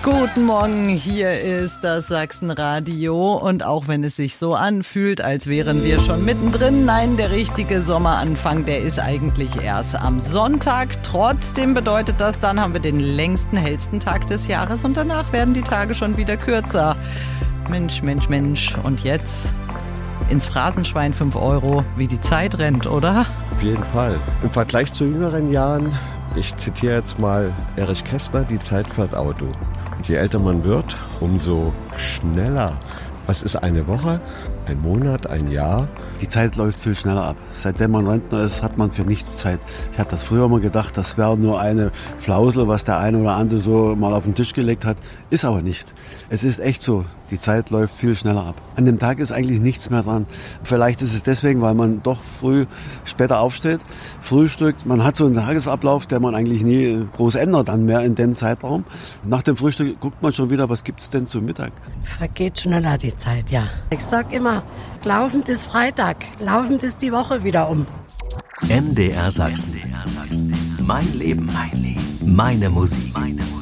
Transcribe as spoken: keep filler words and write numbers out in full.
Guten Morgen, hier ist das Sachsenradio und auch wenn es sich so anfühlt, als wären wir schon mittendrin, nein, der richtige Sommeranfang, der ist eigentlich erst am Sonntag. Trotzdem bedeutet das, dann haben wir den längsten, hellsten Tag des Jahres und danach werden die Tage schon wieder kürzer. Mensch, Mensch, Mensch. Und jetzt ins Phrasenschwein fünf Euro, wie die Zeit rennt, oder? Auf jeden Fall. Im Vergleich zu jüngeren Jahren, ich zitiere jetzt mal Erich Kästner, die Zeit fährt Auto. Und je älter man wird, umso schneller. Was ist eine Woche, ein Monat, ein Jahr? Die Zeit läuft viel schneller ab. Seitdem man Rentner ist, hat man für nichts Zeit. Ich habe das früher mal gedacht, das wäre nur eine Flausel, was der eine oder andere so mal auf den Tisch gelegt hat. Ist aber nicht. Es ist echt so. Die Zeit läuft viel schneller ab. An dem Tag ist eigentlich nichts mehr dran. Vielleicht ist es deswegen, weil man doch früh später aufsteht, frühstückt. Man hat so einen Tagesablauf, der man eigentlich nie groß ändert dann mehr in dem Zeitraum. Nach dem Frühstück guckt man schon wieder, was gibt's denn zum Mittag? Vergeht schneller die Zeit, ja. Ich sag immer, laufend ist Freitag, laufend ist die Woche wieder um. M D R Sachsen. Mein Leben, mein Leben, meine Musik. Meine Musik.